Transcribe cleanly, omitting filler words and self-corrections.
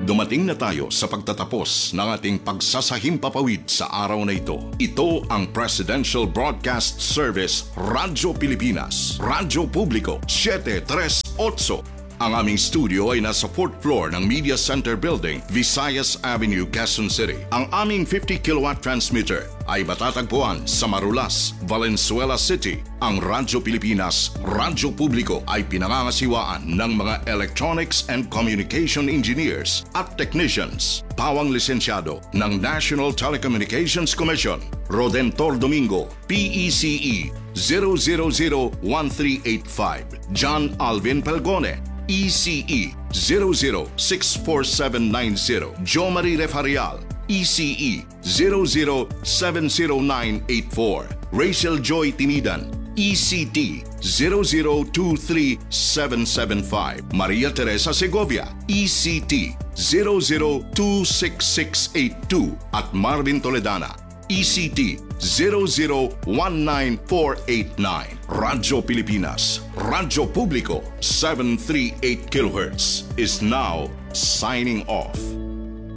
Dumating na tayo sa pagtatapos ng ating pagsasahimpapawid sa araw na ito. Ito ang Presidential Broadcast Service Radyo Pilipinas, Radyo Publiko 738. Ang aming studio ay nasa 4th floor ng Media Center Building, Visayas Avenue, Quezon City. Ang aming 50 kilowatt transmitter ay matatagpuan sa Marulas, Valenzuela City. Ang Radyo Pilipinas, Radyo Publiko ay pinangangasiwaan ng mga electronics and communication engineers at technicians. Pawang lisensyado ng National Telecommunications Commission, Rodentor Domingo, PECE 0001385, John Alvin Pelgone, ECE 0064790, Jo Marie Refarial, ECE 0070984, Rachel Joy Timidan, ECT 0023775, Maria Teresa Segovia, ECT 0026682 at Marvin Toledana, ECT 0019489. Radyo Pilipinas, Radyo Publiko 738 kHz is now signing off.